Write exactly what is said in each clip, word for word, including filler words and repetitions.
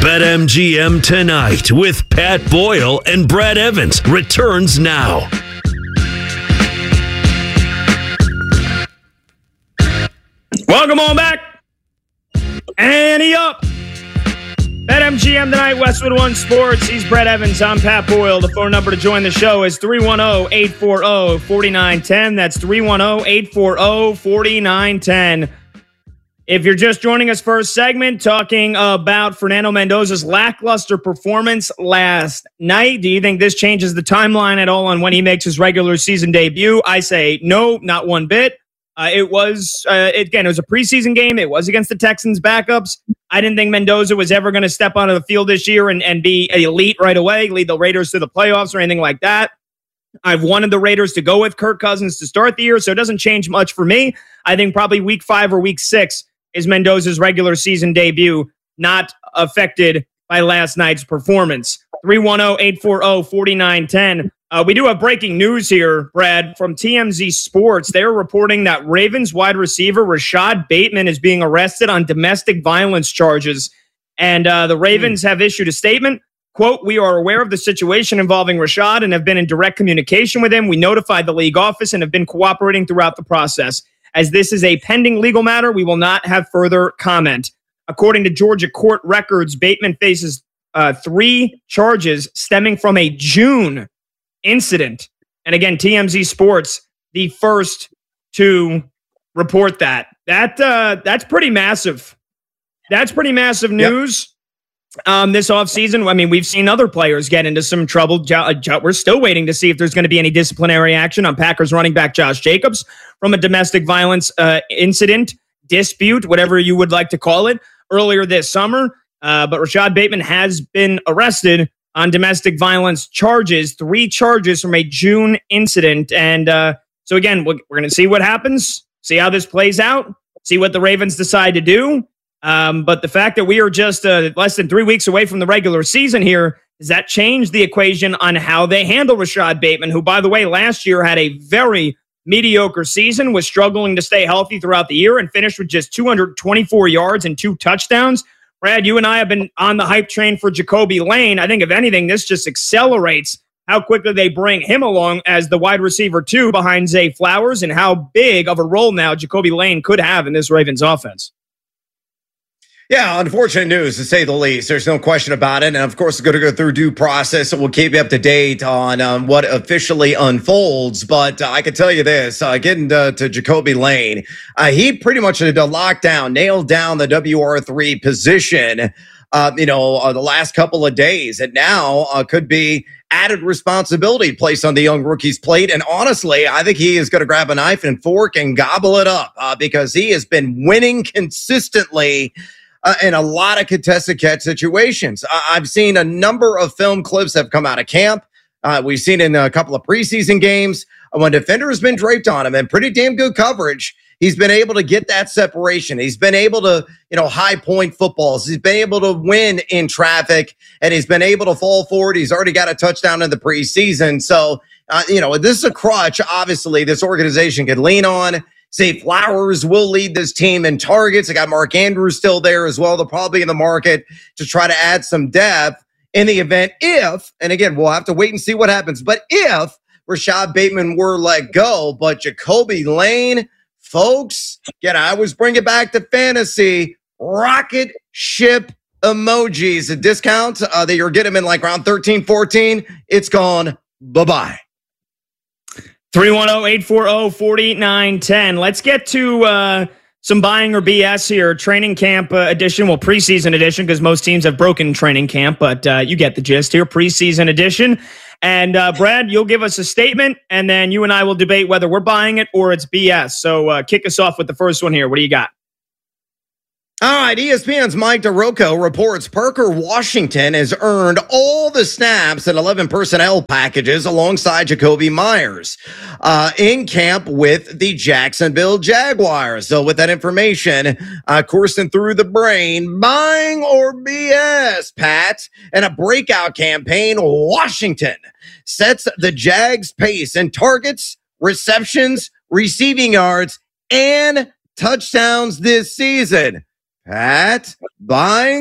BetMGM Tonight with Pat Boyle and Brad Evans returns now. Welcome on back. Ante up. BetMGM Tonight, Westwood One Sports. He's Brad Evans. I'm Pat Boyle. The phone number to join the show is three one zero, eight four zero, four nine one zero. That's three one zero, eight four zero, four nine one zero. If you're just joining us for a segment, talking about Fernando Mendoza's lackluster performance last night, do you think this changes the timeline at all on when he makes his regular season debut? I say no, not one bit. Uh, it was, uh, again, it was a preseason game. It was against the Texans backups. I didn't think Mendoza was ever going to step onto the field this year and, and be elite right away, lead the Raiders to the playoffs or anything like that. I've wanted the Raiders to go with Kirk Cousins to start the year, so it doesn't change much for me. I think probably week five or week six is Mendoza's regular season debut, not affected by last night's performance. three one zero, eight four zero, four nine one zero. Uh, we do have breaking news here, Brad, from T M Z Sports. They're reporting that Ravens wide receiver Rashad Bateman is being arrested on domestic violence charges. And uh, the Ravens mm. have issued a statement. Quote, "We are aware of the situation involving Rashad and have been in direct communication with him. We notified the league office and have been cooperating throughout the process. As this is a pending legal matter, we will not have further comment." According to Georgia court records, Bateman faces uh, three charges stemming from a June incident. And again, T M Z Sports, the first to report that. That uh, that's pretty massive. That's pretty massive news. Yep. Um, this offseason, I mean, we've seen other players get into some trouble. Jo- Jo- we're still waiting to see if there's going to be any disciplinary action on Packers running back Josh Jacobs from a domestic violence uh, incident, dispute, whatever you would like to call it, earlier this summer. Uh, but Rashad Bateman has been arrested on domestic violence charges, three charges from a June incident. And uh, so, again, we're, we're going to see what happens, see how this plays out, see what the Ravens decide to do. Um, but the fact that we are just uh, less than three weeks away from the regular season here, does that change the equation on how they handle Rashad Bateman, who, by the way, last year had a very mediocre season, was struggling to stay healthy throughout the year and finished with just two hundred twenty-four yards and two touchdowns. Brad, you and I have been on the hype train for Jacoby Lane. I think, if anything, this just accelerates how quickly they bring him along as the wide receiver two behind Zay Flowers and how big of a role now Jacoby Lane could have in this Ravens offense. Yeah, unfortunate news, to say the least. There's no question about it. And, of course, it's going to go through due process, so we'll keep you up to date on um, what officially unfolds. But uh, I can tell you this, uh, getting to, to Jacoby Lane, uh, he pretty much did a lockdown, nailed down the W R three position, uh, you know, uh, the last couple of days. And now uh, could be added responsibility placed on the young rookie's plate. And honestly, I think he is going to grab a knife and fork and gobble it up uh, because he has been winning consistently Uh, in a lot of contested catch situations. Uh, I've seen a number of film clips that have come out of camp. Uh, we've seen in a couple of preseason games uh, when defender has been draped on him and pretty damn good coverage. He's been able to get that separation. He's been able to, you know, high point footballs. He's been able to win in traffic, and he's been able to fall forward. He's already got a touchdown in the preseason. So, uh, you know, this is a crutch, obviously, this organization could lean on. Zay Flowers will lead this team in targets. I got Mark Andrews still there as well. They're probably in the market to try to add some depth in the event if, and again, we'll have to wait and see what happens, but if Rashad Bateman were let go, but Jacoby Lane, folks, again, I always bring it back to fantasy, rocket ship emojis, a discount uh, that you're getting in like round thirteen, fourteen, it's gone. Bye-bye. three one zero, eight four zero, four nine one zero. Let's get to uh, some buying or B S here. Training camp uh, edition, well, preseason edition, because most teams have broken training camp, but uh, you get the gist here. Preseason edition. And uh, Brad, you'll give us a statement, and then you and I will debate whether we're buying it or it's B S. So uh, kick us off with the first one here. What do you got? All right, E S P N's Mike DeRocco reports Parker Washington has earned all the snaps and eleven personnel packages alongside Jacoby Myers uh, in camp with the Jacksonville Jaguars. So with that information uh, coursing through the brain, buying or B S, Pat, and a breakout campaign, Washington sets the Jags pace in targets, receptions, receiving yards, and touchdowns this season. Pat, buying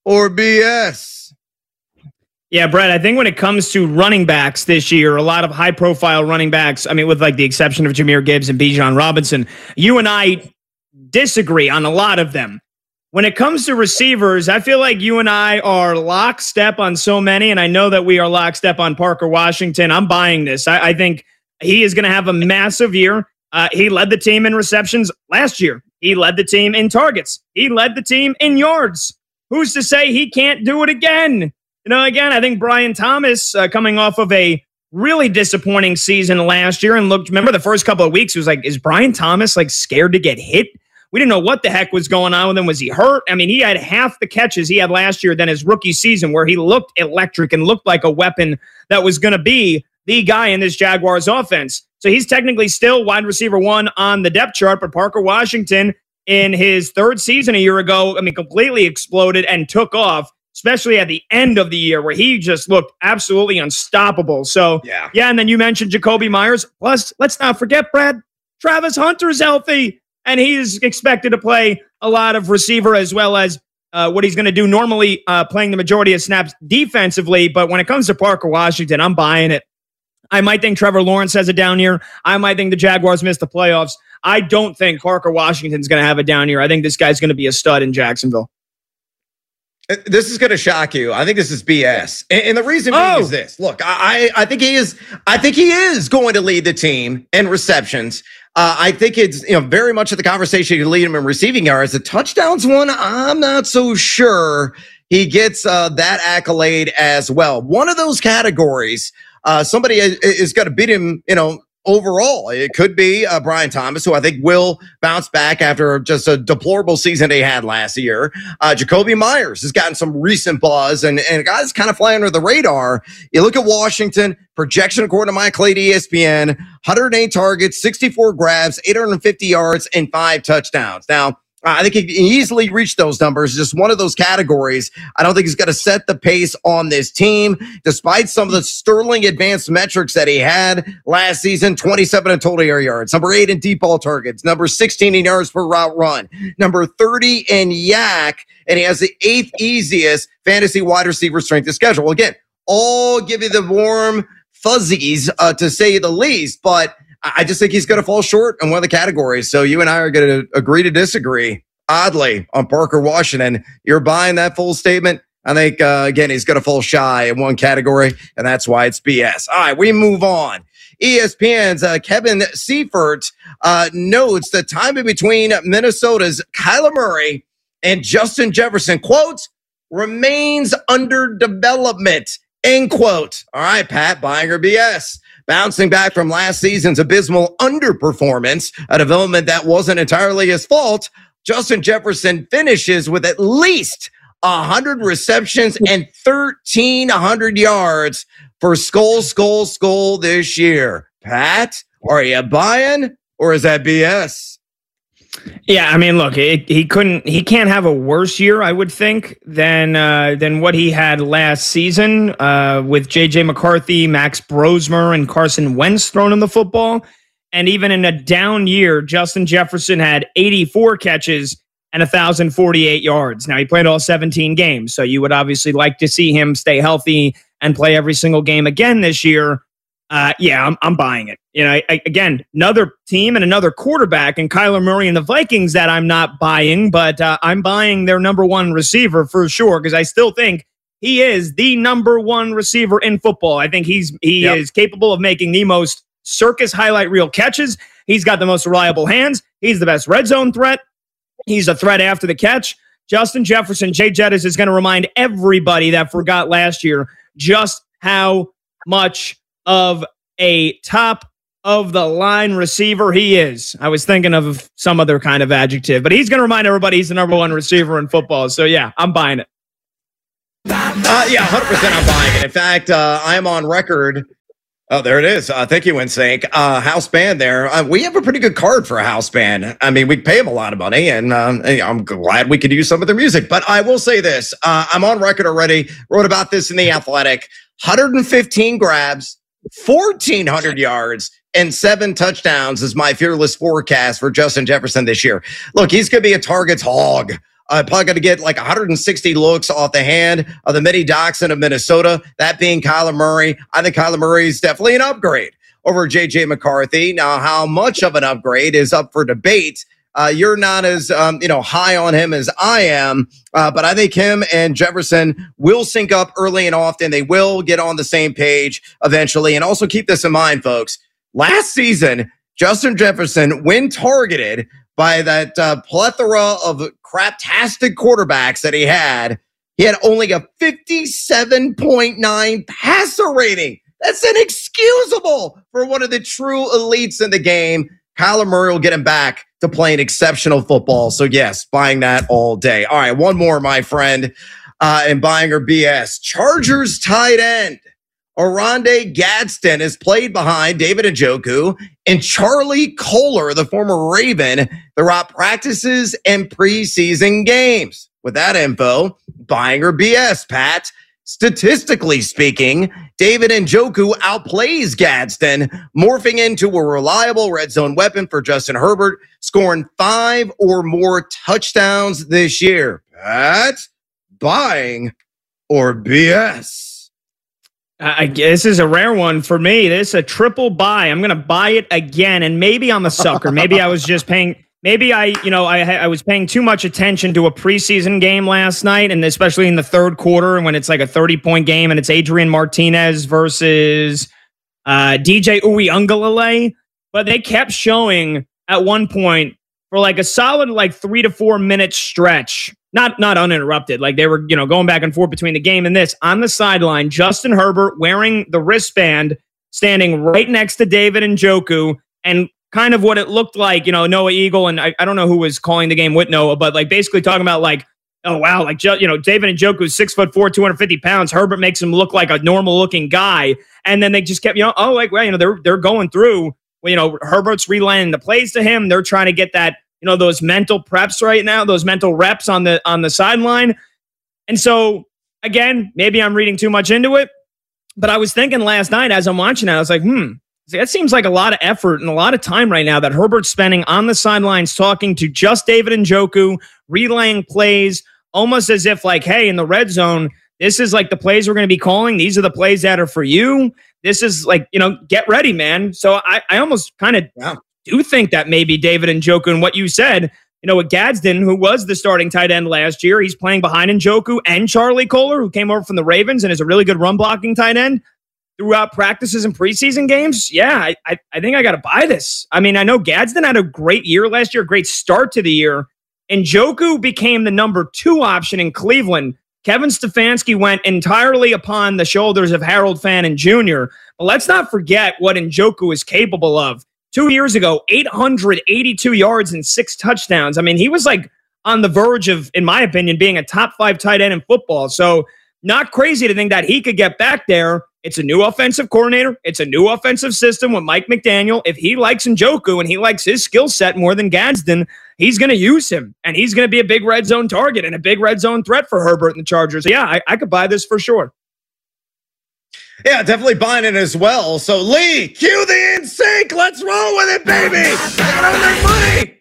or B S? Yeah, Brett, I think when it comes to running backs this year, a lot of high-profile running backs, I mean, with like the exception of Jahmyr Gibbs and Bijan Robinson, you and I disagree on a lot of them. When it comes to receivers, I feel like you and I are lockstep on so many, and I know that we are lockstep on Parker Washington. I'm buying this. I, I think he is going to have a massive year. Uh, he led the team in receptions last year. He led the team in targets. He led the team in yards. Who's to say he can't do it again? You know, again, I think Brian Thomas uh, coming off of a really disappointing season last year and looked, remember the first couple of weeks, it was like, is Brian Thomas like scared to get hit? We didn't know what the heck was going on with him. Was he hurt? I mean, he had half the catches he had last year than his rookie season, where he looked electric and looked like a weapon that was going to be the guy in this Jaguars offense. So he's technically still wide receiver one on the depth chart, but Parker Washington in his third season a year ago, I mean, completely exploded and took off, especially at the end of the year where he just looked absolutely unstoppable. So, yeah, yeah and then you mentioned Jakobi Meyers. Plus, let's not forget, Brad, Travis Hunter's healthy. And he's expected to play a lot of receiver as well as uh, what he's going to do normally, uh, playing the majority of snaps defensively. But when it comes to Parker Washington, I'm buying it. I might think Trevor Lawrence has a down year. I might think the Jaguars missed the playoffs. I don't think Parker Washington's going to have a down year. I think this guy's going to be a stud in Jacksonville. This is going to shock you. I think this is B S. And, and the reason being oh. is this. Look, I, I think he is I think he is going to lead the team in receptions. Uh, I think it's, you know, very much of the conversation to lead him in receiving yards. The touchdowns one, I'm not so sure he gets uh, that accolade as well. One of those categories, uh, somebody is, is going to beat him, you know, overall. It could be uh, Brian Thomas, who I think will bounce back after just a deplorable season he had last year. Uh, Jakobi Meyers has gotten some recent buzz, and, and guys kind of fly under the radar. You look at Washington, projection according to Mike Clay, E S P N, one hundred eight targets, sixty-four grabs, eight hundred fifty yards, and five touchdowns. Now, I think he can easily reach those numbers. Just one of those categories. I don't think he's going to set the pace on this team, despite some of the sterling advanced metrics that he had last season. twenty-seven in total air yards, number eight in deep ball targets, number sixteen in yards per route run, number thirty in yak, and he has the eighth easiest fantasy wide receiver strength of schedule. Again, all give you the warm fuzzies, uh, to say the least, but I just think he's going to fall short in one of the categories. So you and I are going to agree to disagree, oddly, on Parker Washington. You're buying that full statement. I think, uh, again, he's going to fall shy in one category, and that's why it's B S. All right, we move on. E S P N's uh, Kevin Seifert uh, notes the time in between Minnesota's Kyler Murray and Justin Jefferson, quote, remains under development, end quote. All right, Pat, buying or B S? Bouncing back from last season's abysmal underperformance, a development that wasn't entirely his fault, Justin Jefferson finishes with at least one hundred receptions and thirteen hundred yards for Skull, Skull, Skull this year. Pat, are you buying or is that B S? Yeah, I mean, look, it, he couldn't, he can't have a worse year, I would think, than uh, than what he had last season uh, with J J McCarthy, Max Brosmer, and Carson Wentz throwing him the football. And even in a down year, Justin Jefferson had eighty-four catches and one thousand forty-eight yards. Now, he played all seventeen games, so you would obviously like to see him stay healthy and play every single game again this year. Uh, yeah, I'm, I'm buying it. You know, I, again, another team and another quarterback and Kyler Murray and the Vikings that I'm not buying, but uh, I'm buying their number one receiver for sure because I still think he is the number one receiver in football. I think he's he yep. is capable of making the most circus highlight reel catches. He's got the most reliable hands. He's the best red zone threat. He's a threat after the catch. Justin Jefferson, Jay Jettis is going to remind everybody that forgot last year just how much of a top of the line receiver he is. I was thinking of some other kind of adjective, but he's going to remind everybody he's the number one receiver in football. So yeah, I'm buying it. Uh, yeah, one hundred percent I'm buying it. In fact, uh, I am on record. Oh, there it is. Uh, thank you, Winsync. Uh, house band there. Uh, we have a pretty good card for a house band. I mean, we pay them a lot of money, and um, I'm glad we could use some of their music. But I will say this. Uh, I'm on record already. Wrote about this in The Athletic. one hundred fifteen grabs, fourteen hundred yards, and seven touchdowns is my fearless forecast for Justin Jefferson this year. Look, he's going to be a targets hog Uh, probably going to get like one hundred sixty looks off the hand of the mini Dachshund of Minnesota, that being Kyler Murray. I think Kyler Murray is definitely an upgrade over J J McCarthy. Now, how much of an upgrade is up for debate. Uh, you're not as um, you know high on him as I am, uh, but I think him and Jefferson will sync up early and often. They will get on the same page eventually. And also keep this in mind, folks. Last season, Justin Jefferson, when targeted by that uh, plethora of craptastic quarterbacks that he had, he had only a fifty-seven point nine passer rating. That's inexcusable for one of the true elites in the game. Kyler Murray will get him back to playing exceptional football. So, yes, buying that all day. All right, one more, my friend, uh, and buying or B S. Chargers tight end Oronde Gadsden is played behind David Njoku and Charlie Kolar, the former Raven, throughout practices and preseason games. With that info, buying or B S, Pat. Statistically speaking, David Njoku outplays Gadsden, morphing into a reliable red zone weapon for Justin Herbert, scoring five or more touchdowns this year. Pat, buying or B S? I guess this is a rare one for me. This is a triple buy. I'm going to buy it again, and maybe I'm a sucker. Maybe I was just paying. Maybe I, you know, I I was paying too much attention to a preseason game last night, and especially in the third quarter when it's like a thirty-point game and it's Adrian Martinez versus uh, D J Uiagalelei. But they kept showing at one point for like a solid like three to four minute stretch. Not not uninterrupted. Like they were, you know, going back and forth between the game and this. On the sideline, Justin Herbert wearing the wristband, standing right next to David Njoku, and kind of what it looked like, you know, Noah Eagle, and I, I don't know who was calling the game with Noah, but like basically talking about like, oh, wow, like, you know, David Njoku is six foot four, two hundred fifty pounds. Herbert makes him look like a normal looking guy. And then they just kept, you know, oh, like, well, you know, they're, they're going through, you know, Herbert's relaying the plays to him. They're trying to get that, you know, those mental preps right now, those mental reps on the on the sideline. And so, again, maybe I'm reading too much into it, but I was thinking last night as I'm watching it, I was like, hmm, that seems like a lot of effort and a lot of time right now that Herbert's spending on the sidelines talking to just David Njoku, relaying plays, almost as if like, hey, in the red zone, this is like the plays we're going to be calling. These are the plays that are for you. This is like, you know, get ready, man. So I, I almost kind of yeah. do think that maybe David Njoku, and what you said, you know, with Gadsden, who was the starting tight end last year, he's playing behind Njoku and Charlie Kolar, who came over from the Ravens and is a really good run blocking tight end throughout practices and preseason games. Yeah, I, I, I think I got to buy this. I mean, I know Gadsden had a great year last year, a great start to the year. Njoku became the number two option in Cleveland. Kevin Stefanski went entirely upon the shoulders of Harold Fannin Junior But let's not forget what Njoku is capable of. Two years ago, eight hundred eighty-two yards and six touchdowns. I mean, he was like on the verge of, in my opinion, being a top five tight end in football. So not crazy to think that he could get back there. It's a new offensive coordinator. It's a new offensive system with Mike McDaniel. If he likes Njoku and he likes his skill set more than Gadsden, he's going to use him. And he's going to be a big red zone target and a big red zone threat for Herbert and the Chargers. So yeah, I, I could buy this for sure. Yeah, definitely buying it as well. So Lee, cue the in sync. Let's roll with it, baby. They gotta make money.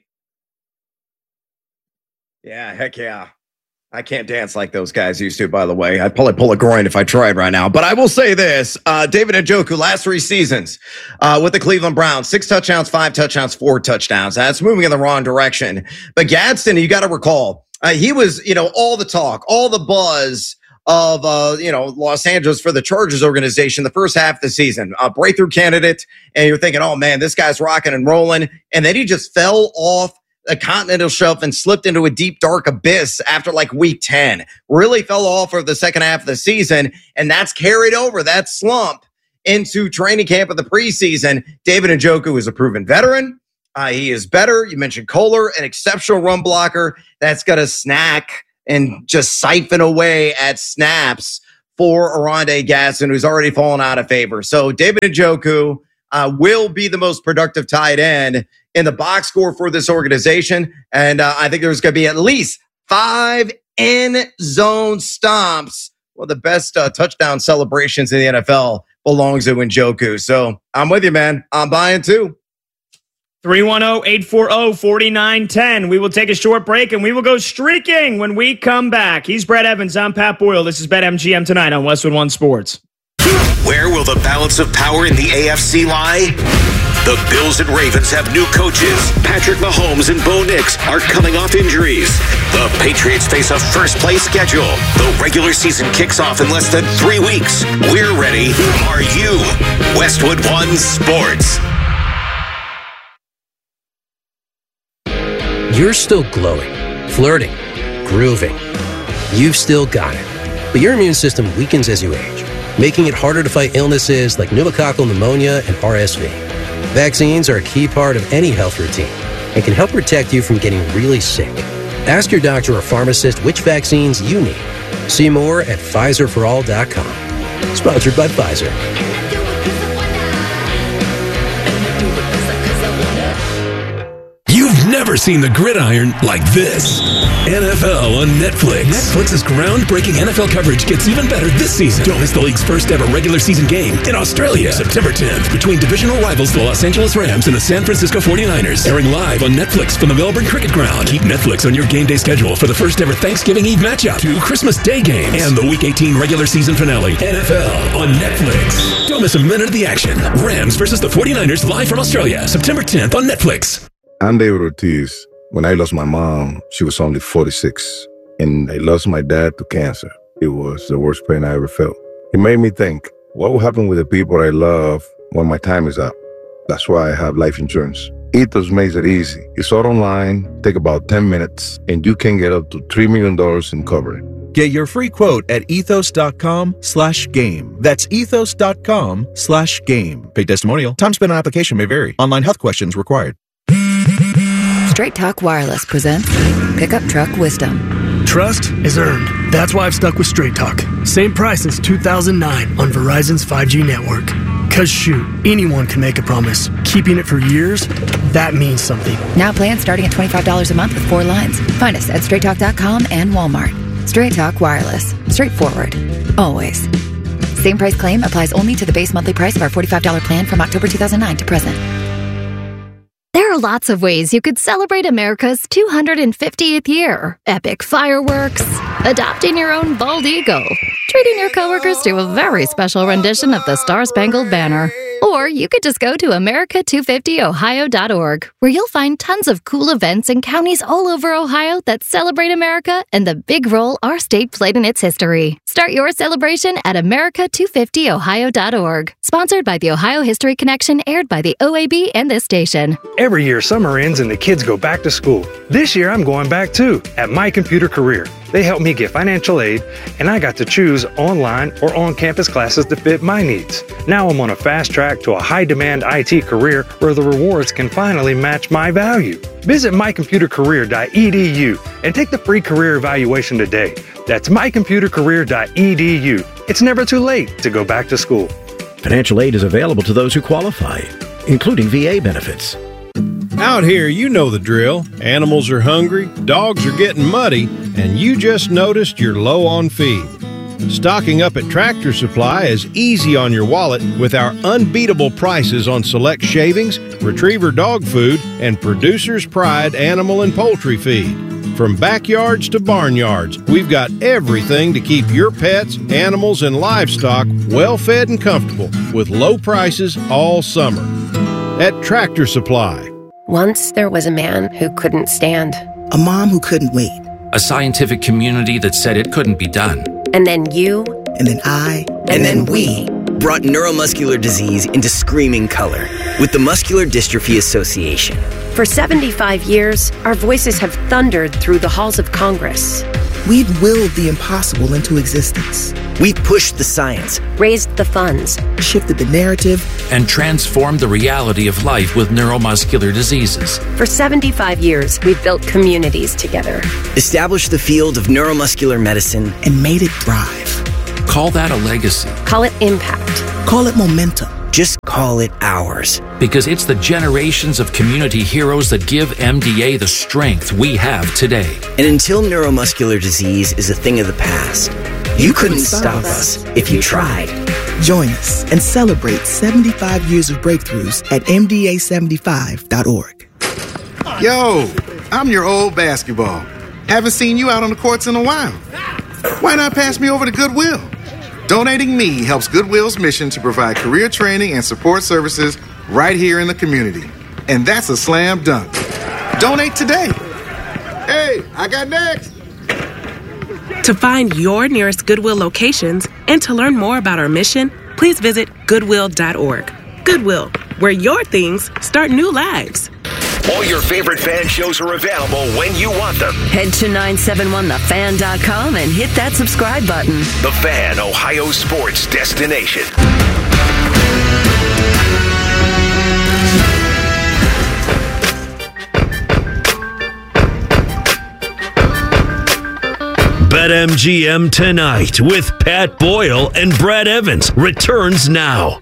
Yeah, heck yeah. I can't dance like those guys used to, by the way. I'd probably pull a groin if I tried right now. But I will say this, uh, David Njoku, last three seasons uh, with the Cleveland Browns, six touchdowns, five touchdowns, four touchdowns. That's moving in the wrong direction. But Gadsden, you got to recall, uh, he was, you know, all the talk, all the buzz of, uh, you know, Los Angeles for the Chargers organization the first half of the season. A breakthrough candidate, and you're thinking, oh, man, this guy's rocking and rolling. And then he just fell off a continental shelf and slipped into a deep, dark abyss after like week ten. Really fell off for the second half of the season, and that's carried over, that slump, into training camp of the preseason. David Njoku is a proven veteran. Uh, he is better. You mentioned Kolar, an exceptional run blocker that's got a snack and just siphon away at snaps for Oronde Gadsden, who's already fallen out of favor. So David Njoku uh, will be the most productive tight end in the box score for this organization. And uh, I think there's going to be at least five end zone stomps. Well, the best uh, touchdown celebrations in the N F L belongs to Njoku. So I'm with you, man. I'm buying too. three one zero, eight four zero, four nine one zero. We will take a short break and we will go streaking when we come back. He's Brett Evans. I'm Pat Boyle. This is BetMGM Tonight on Westwood One Sports. Where will the balance of power in the A F C lie? The Bills and Ravens have new coaches. Patrick Mahomes and Bo Nix are coming off injuries. The Patriots face a first-place schedule. The regular season kicks off in less than three weeks. We're ready. Are you? Westwood One Sports. You're still glowing, flirting, grooving. You've still got it. But your immune system weakens as you age, making it harder to fight illnesses like pneumococcal pneumonia and R S V. Vaccines are a key part of any health routine and can help protect you from getting really sick. Ask your doctor or pharmacist which vaccines you need. See more at Pfizer for all dot com. Sponsored by Pfizer. You've never seen the gridiron like this. N F L on Netflix. Netflix's groundbreaking N F L coverage gets even better this season. Don't miss the league's first ever regular season game in Australia, September tenth, between divisional rivals the Los Angeles Rams and the San Francisco forty-niners. Airing live on Netflix from the Melbourne Cricket Ground. Keep Netflix on your game day schedule for the first ever Thanksgiving Eve matchup, two Christmas Day games, and the Week eighteen regular season finale. N F L on Netflix. Don't miss a minute of the action. Rams versus the forty-niners live from Australia, September tenth on Netflix. I'm David Ortiz. When I lost my mom, she was only forty-six, and I lost my dad to cancer. It was the worst pain I ever felt. It made me think, what will happen with the people I love when my time is up? That's why I have life insurance. Ethos makes it easy. It's all online, take about ten minutes, and you can get up to three million dollars in coverage. Get your free quote at ethos.com slash game. That's ethos.com slash game. Paid testimonial. Time spent on application may vary. Online health questions required. Straight Talk Wireless presents Pickup Truck Wisdom. Trust is earned. That's why I've stuck with Straight Talk. Same price since two thousand nine on Verizon's five G network. Cause shoot, anyone can make a promise. Keeping it for years, that means something. Now plans starting at twenty-five dollars a month with four lines. Find us at straight talk dot com and Walmart. Straight Talk Wireless. Straightforward. Always. Same price claim applies only to the base monthly price of our forty-five dollars plan from October two thousand nine to present. There are lots of ways you could celebrate America's two hundred fiftieth year. Epic fireworks, adopting your own bald eagle, treating your coworkers to a very special rendition of the Star-Spangled Banner. Or you could just go to America two fifty Ohio dot org, where you'll find tons of cool events in counties all over Ohio that celebrate America and the big role our state played in its history. Start your celebration at America two fifty Ohio dot org. Sponsored by the Ohio History Connection, aired by the O A B and this station. Every year, summer ends and the kids go back to school. This year, I'm going back too, at My Computer Career. They helped me get financial aid, and I got to choose online or on-campus classes that fit my needs. Now I'm on a fast track to a high-demand I T career where the rewards can finally match my value. Visit my computer career dot e d u and take the free career evaluation today. That's my computer career dot e d u. It's never too late to go back to school. Financial aid is available to those who qualify, including V A benefits. Out here, you know the drill. Animals are hungry, dogs are getting muddy, and you just noticed you're low on feed. Stocking up at Tractor Supply is easy on your wallet with our unbeatable prices on select shavings, retriever dog food, and Producer's Pride animal and poultry feed. From backyards to barnyards, we've got everything to keep your pets, animals, and livestock well fed and comfortable with low prices all summer. At Tractor Supply. Once there was a man who couldn't stand. A mom who couldn't wait. A scientific community that said it couldn't be done. And then you. And then I. And, and then, then we. Brought neuromuscular disease into screaming color with the Muscular Dystrophy Association. For seventy-five years, our voices have thundered through the halls of Congress. We've willed the impossible into existence. We've pushed the science, raised the funds, shifted the narrative, and transformed the reality of life with neuromuscular diseases. For seventy-five years, we've built communities together, established the field of neuromuscular medicine, and made it thrive. Call that a legacy. Call it impact. Call it momentum. Just call it ours. Because it's the generations of community heroes that give M D A the strength we have today. And until neuromuscular disease is a thing of the past, you, you couldn't, couldn't stop us if you tried. Join us and celebrate seventy-five years of breakthroughs at M D A seventy-five dot org. Yo, I'm your old basketball. Haven't seen you out on the courts in a while. Why not pass me over to Goodwill? Donating me helps Goodwill's mission to provide career training and support services right here in the community. And that's a slam dunk. Donate today. Hey, I got next. To find your nearest Goodwill locations and to learn more about our mission, please visit goodwill dot org. Goodwill, where your things start new lives. All your favorite fan shows are available when you want them. Head to nine seven one the fan dot com and hit that subscribe button. The Fan, Ohio sports destination. BetMGM Tonight with Pat Boyle and Brad Evans returns now.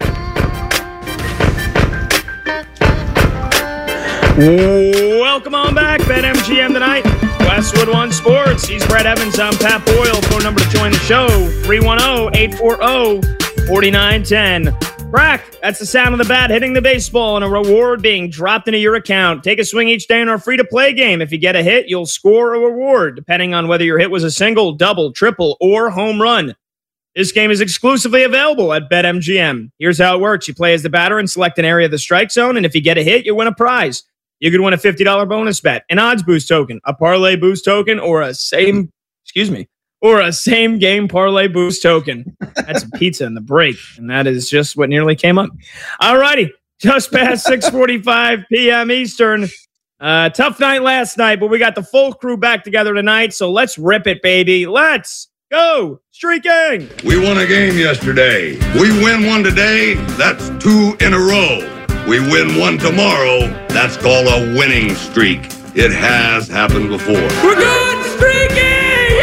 Welcome on back, BetMGM Tonight, Westwood One Sports. He's Brad Evans. I'm Pat Boyle. Phone number to join the show, three one zero, eight four zero, four nine one zero. Brack, that's the sound of the bat hitting the baseball and a reward being dropped into your account. Take a swing each day in our free-to-play game. If you get a hit, you'll score a reward, depending on whether your hit was a single, double, triple, or home run. This game is exclusively available at BetMGM. Here's how it works. You play as the batter and select an area of the strike zone, and if you get a hit, you win a prize. You could win a fifty dollars bonus bet, an odds boost token, a parlay boost token, or a same, excuse me, or a same game parlay boost token. That's a pizza in the break, and that is just what nearly came up. All righty, just past six forty-five p.m. Eastern. Uh, tough night last night, but we got the full crew back together tonight, so let's rip it, baby. Let's go streaking. We won a game yesterday. We win one today, that's two in a row. We win one tomorrow, that's called a winning streak. It has happened before. We're good streaking!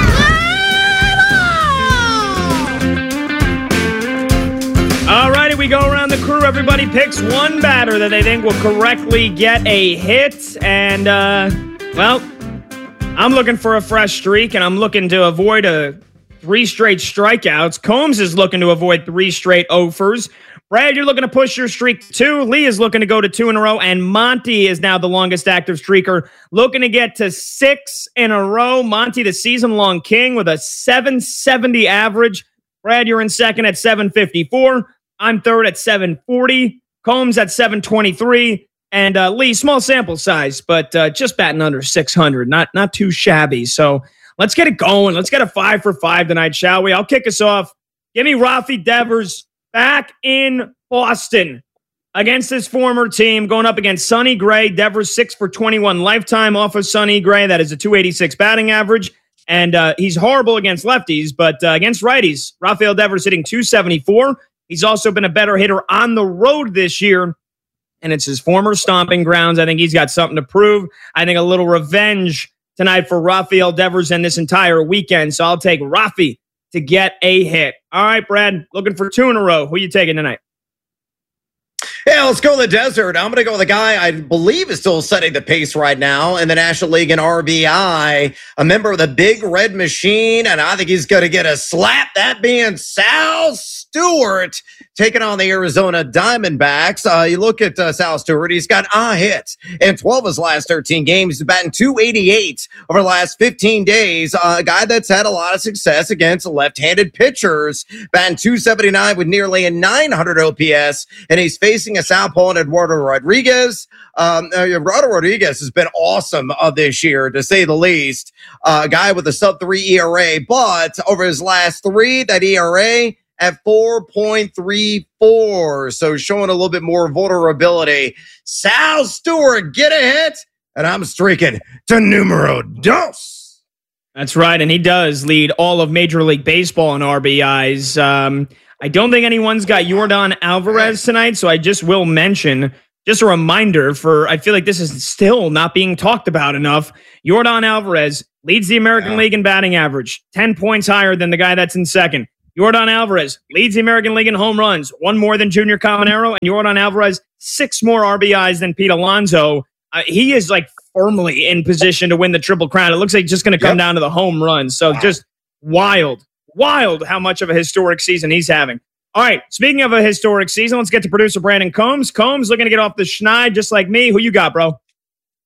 All righty, we go around the crew. Everybody picks one batter that they think will correctly get a hit. And, uh, well, I'm looking for a fresh streak, and I'm looking to avoid a three straight strikeouts. Combs is looking to avoid three straight offers. Brad, you're looking to push your streak to two. Lee is looking to go to two in a row. And Monty is now the longest active streaker, looking to get to six in a row. Monty, the season-long king, with a seven seventy average. Brad, you're in second at seven fifty-four. I'm third at seven forty. Combs at seven twenty-three. And uh, Lee, small sample size, but uh, just batting under six hundred. Not, not too shabby. So let's get it going. Let's get a five for five tonight, shall we? I'll kick us off. Give me Rafi Devers back in Boston against his former team, going up against Sonny Gray. Devers six for twenty-one lifetime off of Sonny Gray. That is a two eighty-six batting average. And uh, he's horrible against lefties, but uh, against righties, Rafael Devers hitting two seventy-four. He's also been a better hitter on the road this year, and it's his former stomping grounds. I think he's got something to prove. I think a little revenge tonight for Rafael Devers and this entire weekend. So I'll take Rafi to get a hit. All right, Brad, looking for two in a row. Who are you taking tonight? Yeah, let's go to the desert. I'm going to go with a guy I believe is still setting the pace right now in the National League in R B I, a member of the Big Red Machine, and I think he's going to get a slap, that being Sal Stewart, taking on the Arizona Diamondbacks. Uh, you look at uh, Sal Stewart, he's got a hit in twelve of his last thirteen games. He's batting two eighty-eight over the last fifteen days. Uh, a guy that's had a lot of success against left-handed pitchers, batting two seventy-nine with nearly a nine hundred O P S, and he's facing a southpaw in Eduardo Rodriguez. Um, uh, Eduardo Rodriguez has been awesome uh, this year, to say the least. Uh, a guy with a sub three E R A, but over his last three, that E R A at four point three four. So showing a little bit more vulnerability. Sal Stewart, get a hit, and I'm streaking to numero dos. That's right, and he does lead all of Major League Baseball in R B Is. Um, I don't think anyone's got Yordan Alvarez tonight, so I just will mention, just a reminder for, I feel like this is still not being talked about enough. Yordan Alvarez leads the American yeah. League in batting average, ten points higher than the guy that's in second. Yordan Alvarez leads the American League in home runs, one more than Junior Caminero, and Yordan Alvarez, six more R B Is than Pete Alonso. Uh, he is like firmly in position to win the Triple Crown. It looks like it's just going to come yep. down to the home runs. So wow. just wild. Wild how much of a historic season he's having. All right, speaking of a historic season, let's get to producer Brandon Combs. Combs looking to get off the schneid just like me. Who you got, bro?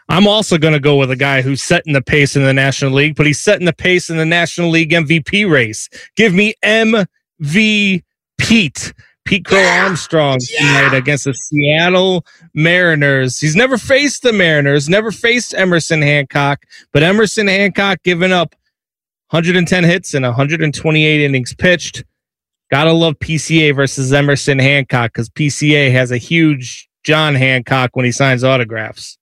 I'm also going to go with a guy who's setting the pace in the National League, but he's setting the pace in the National League M V P race. Give me M V Pete. Pete Crow yeah. Armstrong tonight yeah. against the Seattle Mariners. He's never faced the Mariners, never faced Emerson Hancock, but Emerson Hancock giving up one hundred ten hits and one hundred twenty-eight innings pitched. Gotta love P C A versus Emerson Hancock because P C A has a huge John Hancock when he signs autographs.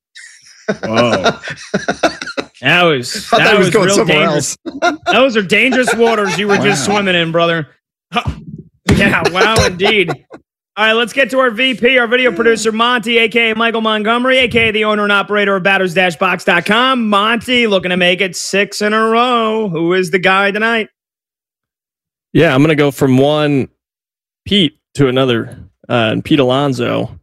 Whoa. That was, I that was, was going real somewhere dangerous. else. Those are dangerous waters you were wow. just swimming in, brother. Yeah, wow, indeed. All right, let's get to our V P, our video producer, Monty, a k a. Michael Montgomery, a k a the owner and operator of batters dash box dot com. Monty looking to make it six in a row. Who is the guy tonight? Yeah, I'm going to go from one Pete to another. Uh, and Pete Alonso.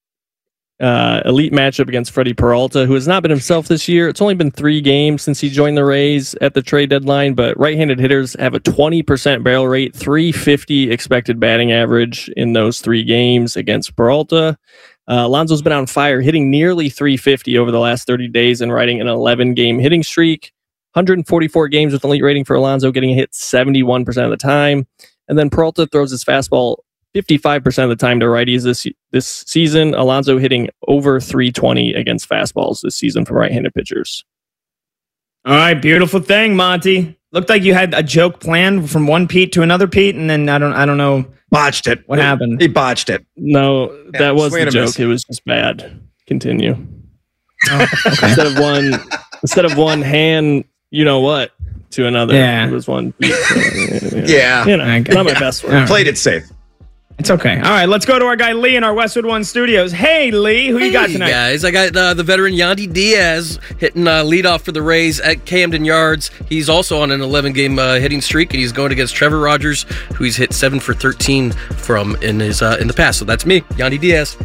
Uh, elite matchup against Freddie Peralta, who has not been himself this year. It's only been three games since he joined the Rays at the trade deadline, but right-handed hitters have a twenty percent barrel rate, three fifty expected batting average in those three games against Peralta. Uh, Alonso's been on fire, hitting nearly three fifty over the last thirty days and riding an eleven-game hitting streak. one hundred forty-four games with an elite rating for Alonso, getting hit seventy-one percent of the time. And then Peralta throws his fastball fifty-five percent of the time to righties this this season. Alonso hitting over three twenty against fastballs this season from right-handed pitchers. All right, beautiful thing, Monty. Looked like you had a joke planned from one Pete to another Pete, and then I don't I don't know botched it. What happened? He botched it. No, yeah, that was the joke. Miss. It was just bad. Continue. Oh, okay. Instead of one, instead of one hand, you know what, to another. Yeah. It was one Pete. So, yeah, yeah. You know, not yeah. my best work. Right. Played it safe. It's okay. All right, let's go to our guy Lee in our Westwood One studios. Hey, Lee, who hey, you got tonight? Guys, I got uh, the veteran Yandy Diaz hitting uh, leadoff for the Rays at Camden Yards. He's also on an eleven-game uh, hitting streak, and he's going against Trevor Rogers, who he's hit seven for thirteen from in his uh, in the past. So that's me, Yandy Diaz.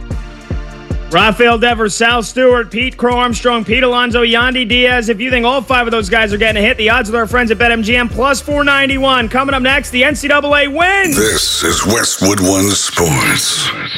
Rafael Devers, Sal Stewart, Pete Crow Armstrong, Pete Alonso, Yandy Diaz. If you think all five of those guys are getting a hit, the odds with our friends at BetMGM plus four ninety-one. Coming up next, the N C double A wins. This is Westwood One Sports.